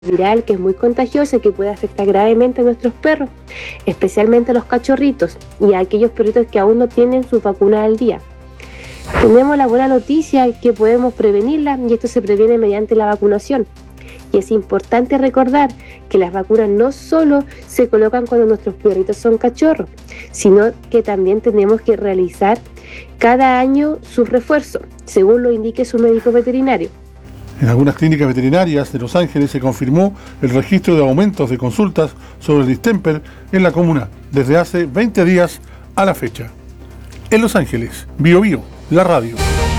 viral que es muy contagiosa y que puede afectar gravemente a nuestros perros, especialmente a los cachorritos y a aquellos perritos que aún no tienen su vacuna al día. Tenemos la buena noticia que podemos prevenirla y esto se previene mediante la vacunación. Y es importante recordar que las vacunas no solo se colocan cuando nuestros perritos son cachorros, sino que también tenemos que realizar cada año su refuerzo, según lo indique su médico veterinario. En algunas clínicas veterinarias de Los Ángeles se confirmó el registro de aumentos de consultas sobre el distemper en la comuna desde hace 20 días a la fecha. En Los Ángeles, Bio Bio, la radio.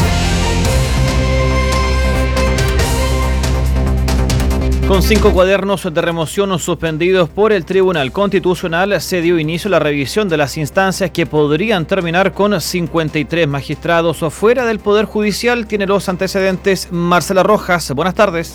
Con 5 cuadernos de remoción suspendidos por el Tribunal Constitucional, se dio inicio a la revisión de las instancias que podrían terminar con 53 magistrados fuera del Poder Judicial. Tiene los antecedentes Marcela Rojas. Buenas tardes.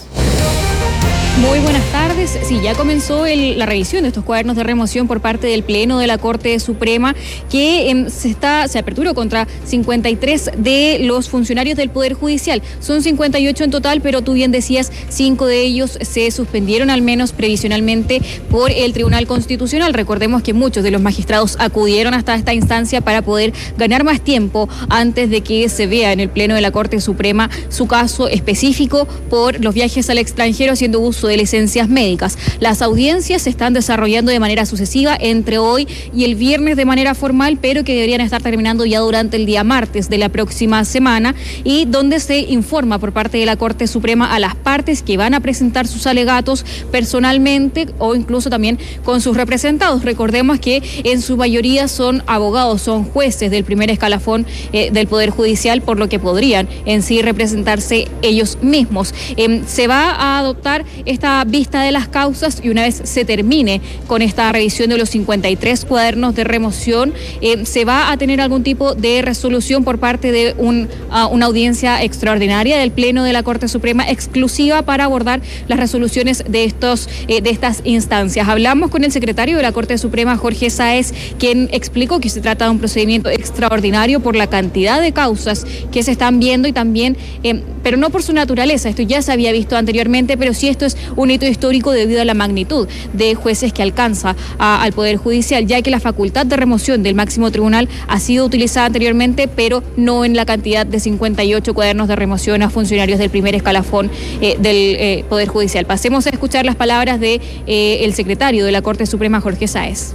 Muy buenas tardes. Sí, ya comenzó la revisión de estos cuadernos de remoción por parte del Pleno de la Corte Suprema, que se aperturó contra 53 de los funcionarios del Poder Judicial. Son 58 en total, pero tú bien decías, 5 de ellos se suspendieron al menos previsionalmente por el Tribunal Constitucional. Recordemos que muchos de los magistrados acudieron hasta esta instancia para poder ganar más tiempo antes de que se vea en el Pleno de la Corte Suprema su caso específico por los viajes al extranjero haciendo uso de licencias médicas. Las audiencias se están desarrollando de manera sucesiva entre hoy y el viernes de manera formal, pero que deberían estar terminando ya durante el día martes de la próxima semana, y donde se informa por parte de la Corte Suprema a las partes que van a presentar sus alegatos personalmente o incluso también con sus representados. Recordemos que en su mayoría son abogados, son jueces del primer escalafón del Poder Judicial, por lo que podrían en sí representarse ellos mismos. Se va a adoptar esta vista de las causas y una vez se termine con esta revisión de los 53 cuadernos de remoción, se va a tener algún tipo de resolución por parte de una audiencia extraordinaria del Pleno de la Corte Suprema exclusiva para abordar las resoluciones de estas instancias. Hablamos con el secretario de la Corte Suprema, Jorge Sáez, quien explicó que se trata de un procedimiento extraordinario por la cantidad de causas que se están viendo y también, pero no por su naturaleza, esto ya se había visto anteriormente, pero sí esto es un hito histórico debido a la magnitud de jueces que alcanza al Poder Judicial, ya que la facultad de remoción del máximo tribunal ha sido utilizada anteriormente, pero no en la cantidad de 58 cuadernos de remoción a funcionarios del primer escalafón del Poder Judicial. Pasemos a escuchar las palabras de el secretario de la Corte Suprema, Jorge Sáez.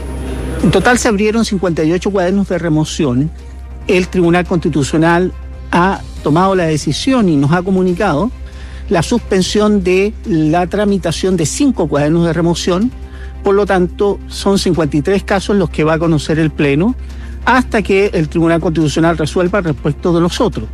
En total se abrieron 58 cuadernos de remoción. El Tribunal Constitucional ha tomado la decisión y nos ha comunicado la suspensión de la tramitación de 5 cuadernos de remoción. Por lo tanto, son 53 casos los que va a conocer el Pleno hasta que el Tribunal Constitucional resuelva respecto de los otros.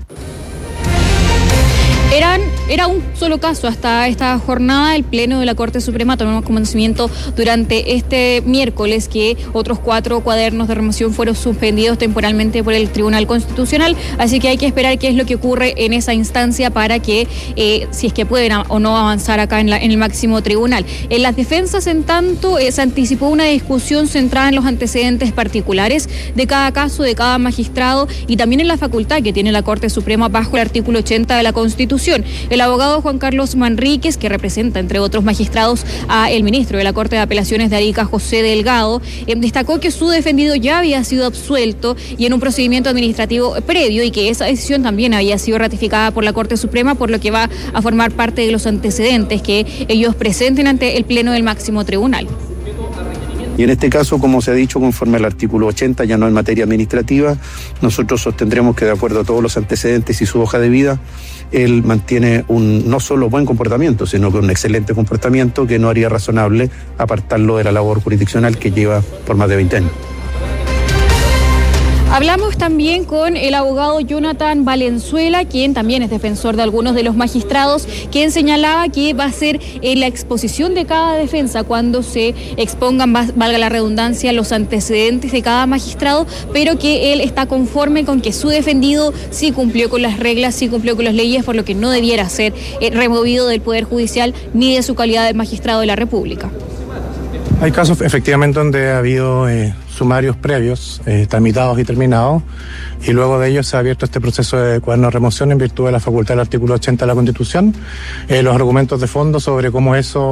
Era un solo caso hasta esta jornada. El Pleno de la Corte Suprema tomamos conocimiento durante este miércoles que otros 4 cuadernos de remoción fueron suspendidos temporalmente por el Tribunal Constitucional, así que hay que esperar qué es lo que ocurre en esa instancia para que, si es que pueden o no avanzar acá en el máximo tribunal. En las defensas, en tanto, se anticipó una discusión centrada en los antecedentes particulares de cada caso, de cada magistrado y también en la facultad que tiene la Corte Suprema bajo el artículo 80 de la Constitución. El abogado Juan Carlos Manríquez, que representa, entre otros magistrados, a el ministro de la Corte de Apelaciones de Arica, José Delgado, destacó que su defendido ya había sido absuelto y en un procedimiento administrativo previo y que esa decisión también había sido ratificada por la Corte Suprema, por lo que va a formar parte de los antecedentes que ellos presenten ante el Pleno del máximo tribunal. Y en este caso, como se ha dicho, conforme al artículo 80, ya no en materia administrativa, nosotros sostendremos que de acuerdo a todos los antecedentes y su hoja de vida, él mantiene un no solo buen comportamiento, sino que un excelente comportamiento que no haría razonable apartarlo de la labor jurisdiccional que lleva por más de 20 años. Hablamos también con el abogado Jonathan Valenzuela, quien también es defensor de algunos de los magistrados, quien señalaba que va a ser en la exposición de cada defensa cuando se expongan, valga la redundancia, los antecedentes de cada magistrado, pero que él está conforme con que su defendido sí cumplió con las reglas, sí cumplió con las leyes, por lo que no debiera ser removido del Poder Judicial ni de su calidad de magistrado de la República. Hay casos efectivamente donde ha habido sumarios previos, tramitados y terminados, y luego de ello se ha abierto este proceso de cuaderno de remoción en virtud de la facultad del artículo 80 de la Constitución. Los argumentos de fondo sobre cómo eso